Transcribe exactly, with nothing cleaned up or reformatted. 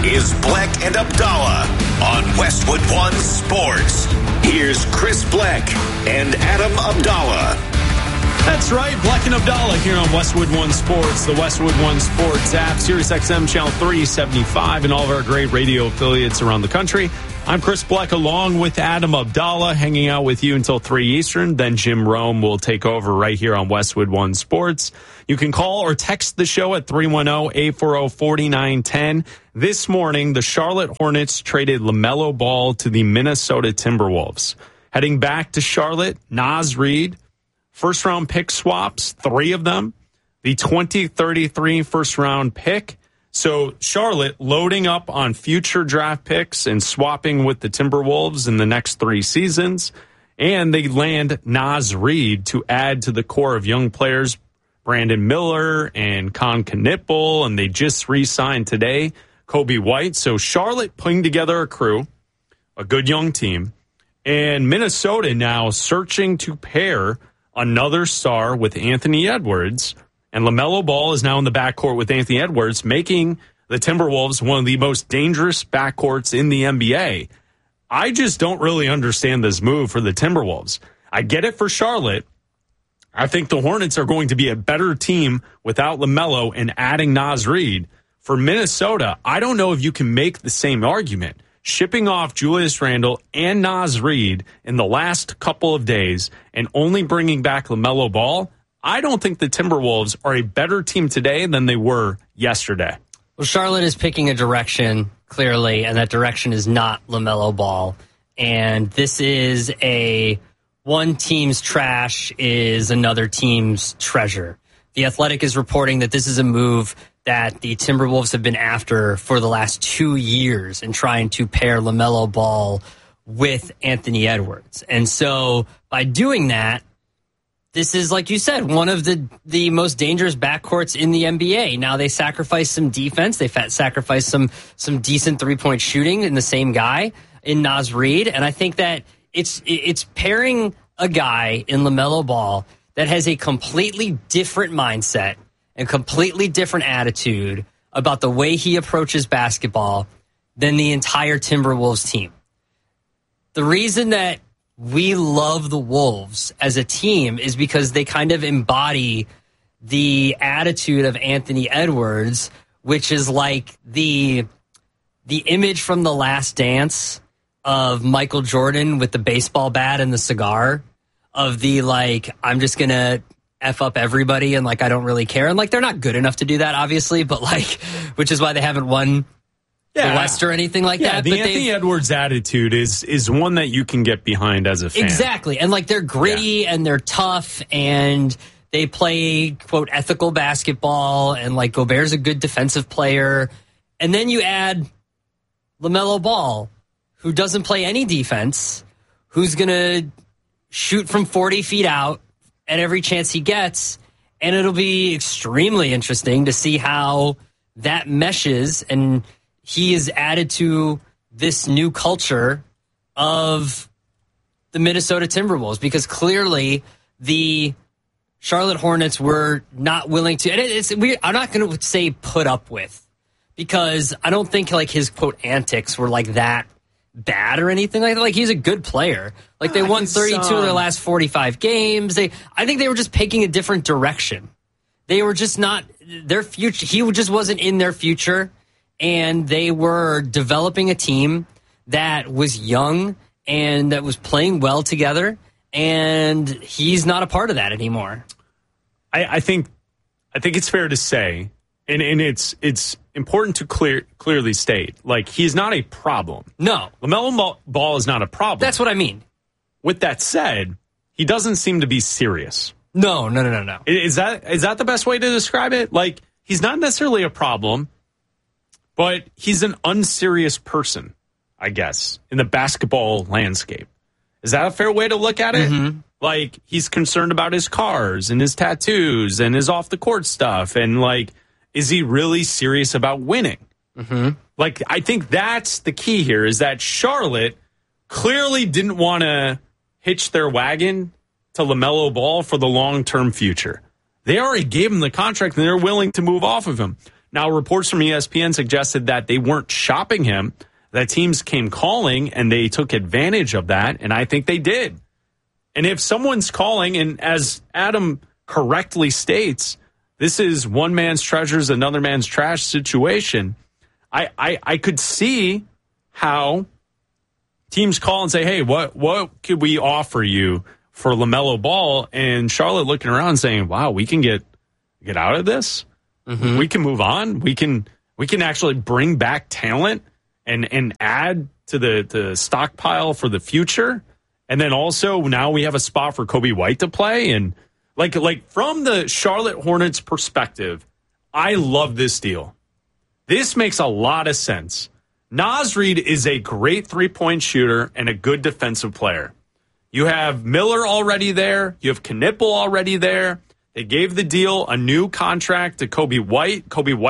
is Bleck and Abdallah on Westwood One Sports. Here's Chris Bleck and Adam Abdallah. That's right, Bleck and Abdallah here on Westwood One Sports, the Westwood One Sports app, Sirius X M Channel three seventy-five, and all of our great radio affiliates around the country. I'm Chris Bleck along with Adam Abdallah, hanging out with you until three Eastern. Then Jim Rome will take over right here on Westwood One Sports. You can call or text the show at three one zero, eight four zero, four nine one zero. This morning, the Charlotte Hornets traded LaMelo Ball to the Minnesota Timberwolves. Heading back to Charlotte, Naz Reid, first-round pick swaps, three of them. The twenty thirty-three first-round pick. So Charlotte loading up on future draft picks and swapping with the Timberwolves in the next three seasons. And they land Naz Reid to add to the core of young players, Brandon Miller and Con Knipple, and they just re-signed today Kobe White. So Charlotte putting together a crew, a good young team. And Minnesota now searching to pair another star with Anthony Edwards, and LaMelo Ball is now in the backcourt with Anthony Edwards, making the Timberwolves one of the most dangerous backcourts in the N B A. I just don't really understand this move for the Timberwolves. I get it for Charlotte. I think the Hornets are going to be a better team without LaMelo and adding Naz Reid. For Minnesota, I don't know if you can make the same argument. Shipping off Julius Randle and Naz Reid in the last couple of days and only bringing back LaMelo Ball, I don't think the Timberwolves are a better team today than they were yesterday. Well, Charlotte is picking a direction, clearly, and that direction is not LaMelo Ball. And this is a one team's trash is another team's treasure. The Athletic is reporting that this is a move that the Timberwolves have been after for the last two years in trying to pair LaMelo Ball with Anthony Edwards. And so by doing that, this is, like you said, one of the, the most dangerous backcourts in the N B A. Now, they sacrifice some defense. They sacrifice some some decent three-point shooting in the same guy, in Naz Reid. And I think that it's it's pairing a guy in LaMelo Ball that has a completely different mindset and completely different attitude about the way he approaches basketball than the entire Timberwolves team. The reason that we love the Wolves as a team is because they kind of embody the attitude of Anthony Edwards, which is like the the image from The Last Dance of Michael Jordan with the baseball bat and the cigar, of the, like, I'm just going to F up everybody and, like, I don't really care. And, like, they're not good enough to do that, obviously, but, like, which is why they haven't won yeah. the West or anything like yeah, that. The but Anthony Edwards attitude is is one that you can get behind as a fan. Exactly. And, like, they're gritty yeah. and they're tough and they play, quote, ethical basketball, and, like, Gobert's a good defensive player. And then you add LaMelo Ball, who doesn't play any defense, who's going to shoot from forty feet out at every chance he gets, and it'll be extremely interesting to see how that meshes, and he is added to this new culture of the Minnesota Timberwolves, because clearly the Charlotte Hornets were not willing to, and it's we I'm not going to say put up with, because I don't think, like, his, quote, antics were like that bad or anything like that. Like, he's a good player. Like, they won thirty-two um, of their last forty-five games. They, I think they were just picking a different direction. They were just not their future. He just wasn't in their future, and they were developing a team that was young and that was playing well together, and he's not a part of that anymore. I, I think, I think it's fair to say, and, and it's it's important to clear clearly state, like, he's not a problem. No. LaMelo Ball is not a problem. That's what I mean. With that said, he doesn't seem to be serious. No, no, no, no, no. Is that is that the best way to describe it? Like, he's not necessarily a problem, but he's an unserious person, I guess, in the basketball landscape. Is that a fair way to look at it? Mm-hmm. Like, he's concerned about his cars and his tattoos and his off-the-court stuff, and, like, is he really serious about winning? Mm-hmm. Like, I think that's the key here, is that Charlotte clearly didn't want to hitch their wagon to LaMelo Ball for the long-term future. They already gave him the contract, and they're willing to move off of him. Now, reports from E S P N suggested that they weren't shopping him, that teams came calling, and they took advantage of that, and I think they did. And if someone's calling, and as Adam correctly states, this is one man's treasures, another man's trash situation, I, I, I could see how teams call and say, hey, what what could we offer you for LaMelo Ball? And Charlotte looking around and saying, wow, we can get get out of this. Mm-hmm. We can move on. We can we can actually bring back talent and, and add to the, the stockpile for the future. And then also now we have a spot for Coby White to play. And like like from the Charlotte Hornets perspective, I love this deal. This makes a lot of sense. Naz Reid is a great three-point shooter and a good defensive player. You have Miller already there. You have Knipple already there. They gave the deal a new contract to Coby White. Coby White